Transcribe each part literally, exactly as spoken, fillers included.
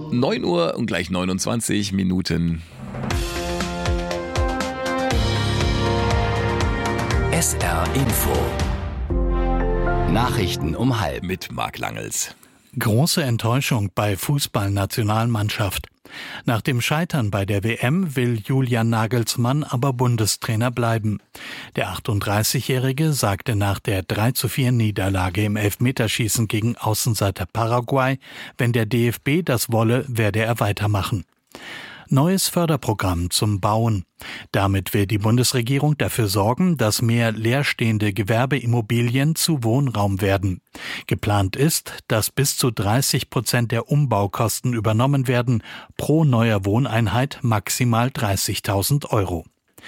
neun Uhr und gleich neunundzwanzig Minuten. S R Info. Nachrichten um halb. Mit Marc Langels. Große Enttäuschung bei Fußballnationalmannschaft. Nach dem Scheitern bei der W M will Julian Nagelsmann aber Bundestrainer bleiben. Der achtunddreißigjährige sagte nach der drei zu vier Niederlage im Elfmeterschießen gegen Außenseiter Paraguay, wenn der D F B das wolle, werde er weitermachen. Neues Förderprogramm zum Bauen. Damit will die Bundesregierung dafür sorgen, dass mehr leerstehende Gewerbeimmobilien zu Wohnraum werden. Geplant ist, dass bis zu dreißig Prozent der Umbaukosten übernommen werden, pro neuer Wohneinheit maximal dreißigtausend Euro.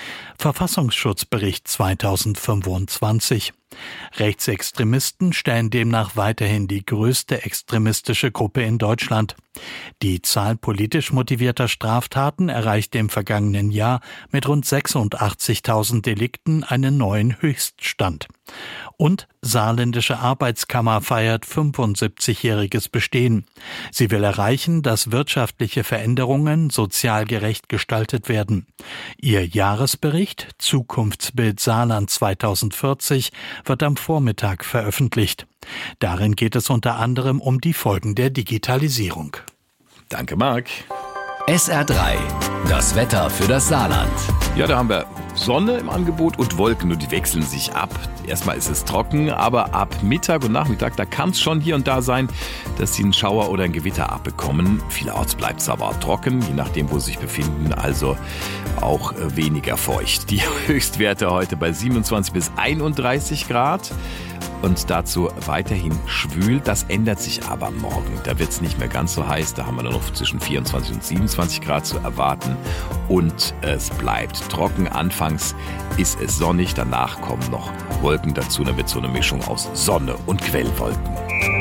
Verfassungsschutzbericht zweitausendfünfundzwanzig. Rechtsextremisten stellen demnach weiterhin die größte extremistische Gruppe in Deutschland. Die Zahl politisch motivierter Straftaten erreichte im vergangenen Jahr mit rund sechsundachtzigtausend Delikten einen neuen Höchststand. Und Saarländische Arbeitskammer feiert fünfundsiebzigjähriges Bestehen. Sie will erreichen, dass wirtschaftliche Veränderungen sozial gerecht gestaltet werden. Ihr Jahresbericht Zukunftsbild Saarland zweitausendvierzig wird am Vormittag veröffentlicht. Darin geht es unter anderem um die Folgen der Digitalisierung. Danke, Marc. S R drei. Das Wetter für das Saarland. Ja, da haben wir Sonne im Angebot und Wolken und die wechseln sich ab. Erstmal ist es trocken, aber ab Mittag und Nachmittag, da kann es schon hier und da sein, dass sie einen Schauer oder ein Gewitter abbekommen. Vielerorts bleibt es aber trocken, je nachdem, wo sie sich befinden, also auch weniger feucht. Die Höchstwerte heute bei siebenundzwanzig bis einunddreißig Grad. Und dazu weiterhin schwül. Das ändert sich aber morgen. Da wird es nicht mehr ganz so heiß. Da haben wir nur noch zwischen vierundzwanzig und siebenundzwanzig Grad zu erwarten. Und es bleibt trocken. Anfangs ist es sonnig. Danach kommen noch Wolken dazu. Dann wird so eine Mischung aus Sonne und Quellwolken.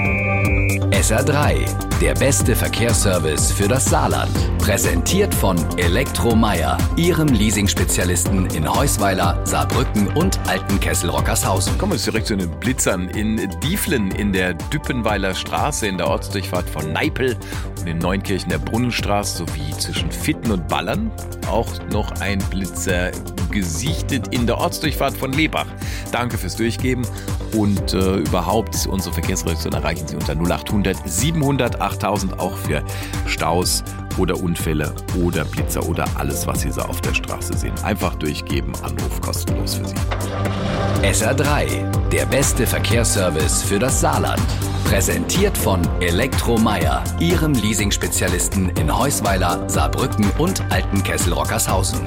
S R drei. Der beste Verkehrsservice für das Saarland. Präsentiert von Elektromeyer, Ihrem Leasing-Spezialisten in Heusweiler, Saarbrücken und Altenkessel-Rockershausen. Kommen wir jetzt direkt zu den Blitzern in Dieflen in der Düppenweiler Straße, in der Ortsdurchfahrt von Neipel und in Neunkirchen der Brunnenstraße sowie zwischen Fitten und Ballern. Auch noch ein Blitzer gesichtet in der Ortsdurchfahrt von Lebach. Danke fürs Durchgeben und äh, überhaupt unsere Verkehrsredaktion erreichen Sie unter null achthundert siebenhundert achttausend auch für Staus oder Unfälle oder Blitzer oder alles, was Sie so auf der Straße sehen. Einfach durchgeben, Anruf kostenlos für Sie. S R drei, der beste Verkehrsservice für das Saarland. Präsentiert von Elektromeyer, Ihrem Leasing-Spezialisten in Heusweiler, Saarbrücken und Altenkessel-Rockershausen.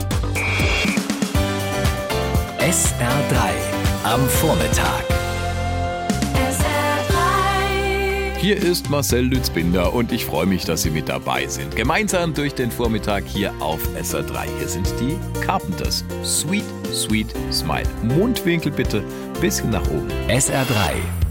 S R drei am Vormittag. Hier ist Marcel Lützbinder und ich freue mich, dass Sie mit dabei sind. Gemeinsam durch den Vormittag hier auf S R drei. Hier sind die Carpenters. Sweet, sweet smile. Mundwinkel bitte, bisschen nach oben. S R drei.